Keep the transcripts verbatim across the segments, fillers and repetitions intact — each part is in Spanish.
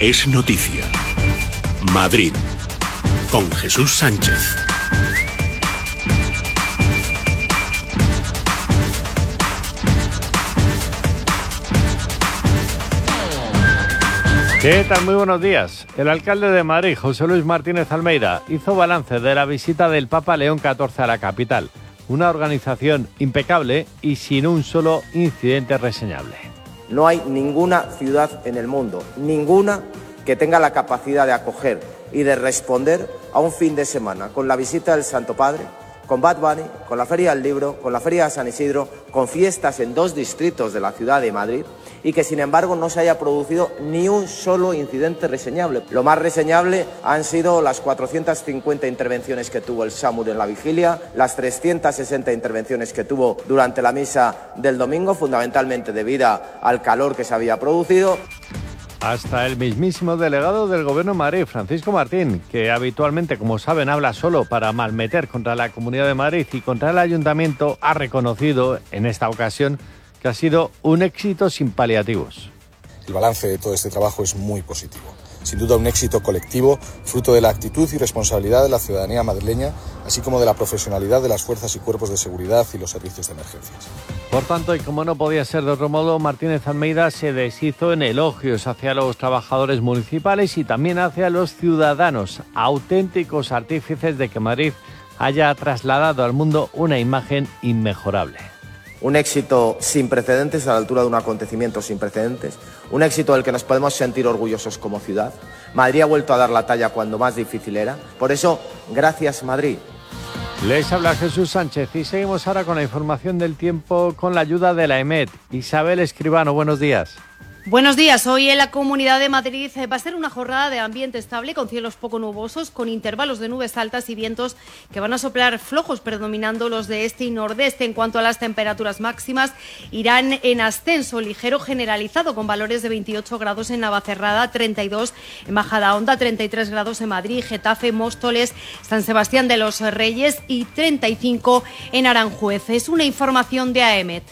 es noticia. Madrid, con Jesús Sánchez. ¿Qué tal? Muy buenos días. El alcalde de Madrid, José Luis Martínez Almeida, hizo balance de la visita del Papa León catorce a la capital. Una organización impecable y sin un solo incidente reseñable. No hay ninguna ciudad en el mundo, ninguna, que tenga la capacidad de acoger y de responder a un fin de semana con la visita del Santo Padre, con Bad Bunny, con la Feria del Libro, con la Feria de San Isidro, con fiestas en dos distritos de la ciudad de Madrid, y que sin embargo no se haya producido ni un solo incidente reseñable. Lo más reseñable han sido las cuatrocientas cincuenta intervenciones que tuvo el SAMUR en la vigilia, las trescientas sesenta intervenciones que tuvo durante la misa del domingo, fundamentalmente debido al calor que se había producido. Hasta el mismísimo delegado del Gobierno de Madrid, Francisco Martín, que habitualmente, como saben, habla solo para malmeter contra la Comunidad de Madrid y contra el Ayuntamiento, ha reconocido en esta ocasión que ha sido un éxito sin paliativos. El balance de todo este trabajo es muy positivo. Sin duda un éxito colectivo, fruto de la actitud y responsabilidad de la ciudadanía madrileña, así como de la profesionalidad de las fuerzas y cuerpos de seguridad y los servicios de emergencias. Por tanto, y como no podía ser de otro modo, Martínez Almeida se deshizo en elogios hacia los trabajadores municipales y también hacia los ciudadanos, auténticos artífices de que Madrid haya trasladado al mundo una imagen inmejorable. Un éxito sin precedentes, a la altura de un acontecimiento sin precedentes. Un éxito del que nos podemos sentir orgullosos como ciudad. Madrid ha vuelto a dar la talla cuando más difícil era. Por eso, gracias Madrid. Les habla Jesús Sánchez y seguimos ahora con la información del tiempo con la ayuda de la EMET. Isabel Escribano, buenos días. Buenos días. Hoy en la Comunidad de Madrid va a ser una jornada de ambiente estable con cielos poco nubosos, con intervalos de nubes altas y vientos que van a soplar flojos, predominando los de este y nordeste. En cuanto a las temperaturas máximas, irán en ascenso ligero generalizado, con valores de veintiocho grados en Navacerrada, treinta y dos en Majadahonda, treinta y tres grados en Madrid, Getafe, Móstoles, San Sebastián de los Reyes y treinta y cinco en Aranjuez. Es una información de AEMET.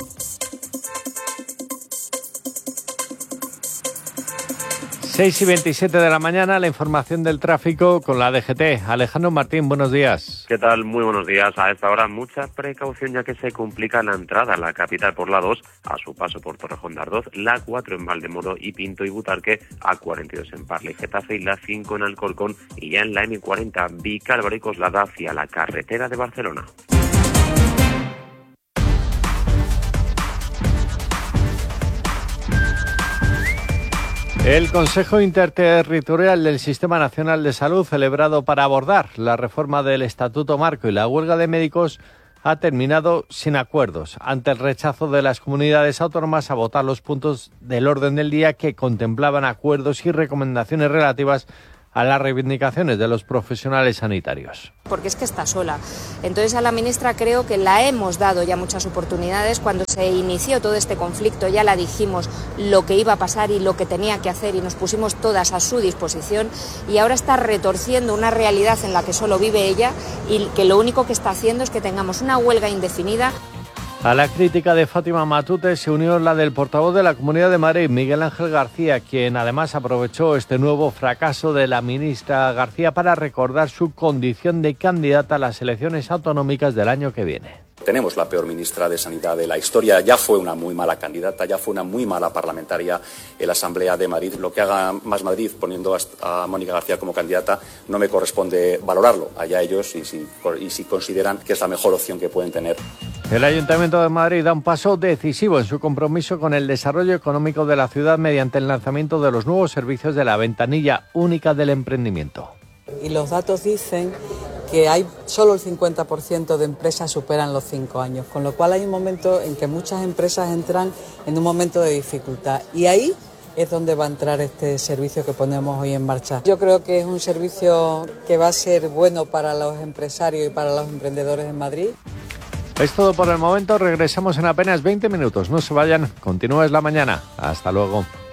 seis y veintisiete de la mañana, la información del tráfico con la D G T. Alejandro Martín, buenos días. ¿Qué tal? Muy buenos días. A esta hora mucha precaución, ya que se complica la entrada a la capital por la dos, a su paso por Torrejón de Ardoz, la cuatro en Valdemoro y Pinto y Butarque, a cuarenta y dos en Parla y Getafe y la cinco en Alcorcón, y ya en la eme cuarenta, Vicálvaro y Coslada hacia la carretera de Barcelona. El Consejo Interterritorial del Sistema Nacional de Salud, celebrado para abordar la reforma del Estatuto Marco y la huelga de médicos, ha terminado sin acuerdos, ante el rechazo de las comunidades autónomas a votar los puntos del orden del día que contemplaban acuerdos y recomendaciones relativas a las reivindicaciones de los profesionales sanitarios. Porque es que está sola. Entonces a la ministra creo que la hemos dado ya muchas oportunidades. Cuando se inició todo este conflicto ya la dijimos lo que iba a pasar y lo que tenía que hacer y nos pusimos todas a su disposición, y ahora está retorciendo una realidad en la que solo vive ella y que lo único que está haciendo es que tengamos una huelga indefinida. A la crítica de Fátima Matute se unió la del portavoz de la Comunidad de Madrid, Miguel Ángel García, quien además aprovechó este nuevo fracaso de la ministra García para recordar su condición de candidata a las elecciones autonómicas del año que viene. Tenemos la peor ministra de Sanidad de la historia, ya fue una muy mala candidata, ya fue una muy mala parlamentaria en la Asamblea de Madrid. Lo que haga Más Madrid poniendo a Mónica García como candidata no me corresponde valorarlo, allá ellos, y si, y si consideran que es la mejor opción que pueden tener. El Ayuntamiento de Madrid da un paso decisivo en su compromiso con el desarrollo económico de la ciudad mediante el lanzamiento de los nuevos servicios de la ventanilla única del emprendimiento. Y los datos dicen que hay solo el cincuenta por ciento de empresas superan los cinco años, con lo cual hay un momento en que muchas empresas entran en un momento de dificultad, y ahí es donde va a entrar este servicio que ponemos hoy en marcha. Yo creo que es un servicio que va a ser bueno para los empresarios y para los emprendedores en Madrid. Es todo por el momento, regresamos en apenas veinte minutos. No se vayan, continúa Es la Mañana. Hasta luego.